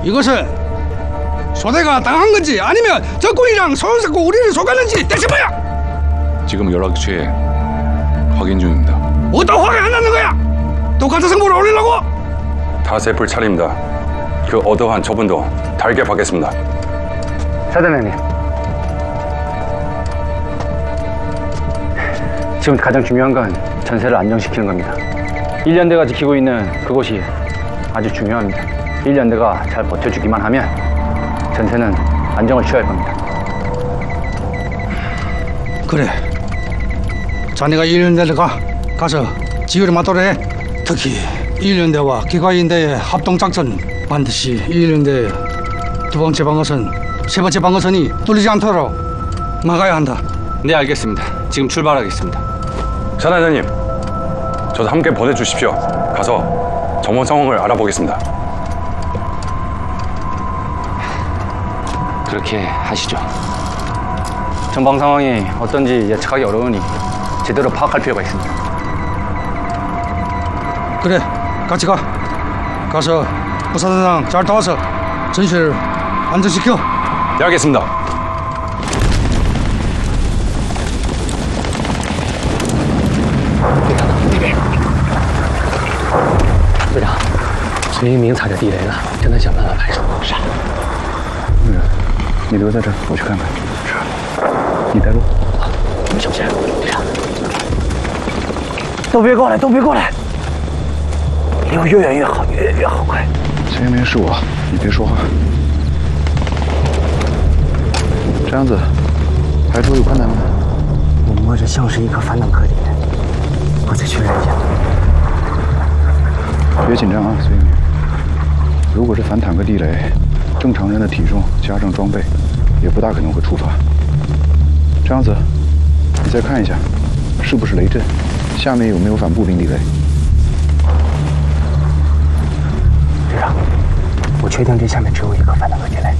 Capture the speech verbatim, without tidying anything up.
이것은 소대가 당한 건지 아니면 적군이랑 손을 잡고 우리를 속았는지 대체 뭐야? 지금 연락 취해 확인 중입니다. 어디다 확인 안 하는 거야? 똑같은 정보를 올리려고? 타세풀 차례입니다. 그 어떠한 처분도 달게 받겠습니다. 사단장님, 지금 가장 중요한 건 전세를 안정시키는 겁니다. 일련대가 지키고 있는 그곳이 아주 중요합니다. 일련대가 잘 버텨주기만 하면 전세는 안정을 취할 겁니다. 그래. 자네가 일련대를 가. 가서 지휘를 맡도록 해. 특히 일련대와 기가인대의 합동작전 반드시 일련대의 두 번째 방어선, 세 번째 방어선이 뚫리지 않도록 막아야 한다. 네, 알겠습니다. 지금 출발하겠습니다. 사단장님, 저도 함께 보내주십시오. 가서 정원 상황을 알아보겠습니다. 그렇게 하시죠. 전방 상황이 어떤지 예측하기 어려우니 제대로 파악할 필요가 있습니다. 그래, 같이 가. 가서 부사단장 잘 도와서 전시를 안정시켜. 네, 알겠습니다. 队长，孙一鸣踩着地雷了，正在想办法排除。是。 嗯，你留在这儿，我去看看。是。你带路。 小心，队长。 都别过来，都别过来，离我越远越好，越远越好，快。 孙一鸣是我，你别说话。这样子，排除有困难吗？ 我摸着像是一颗反坦克地雷，我再确认一下。 别紧张啊，孙一鸣。如果是反坦克地雷，正常人的体重加上装备，也不大可能会触发。这样子，你再看一下，是不是雷阵？下面有没有反步兵地雷？ 队长，我确定这下面只有一颗反坦克地雷。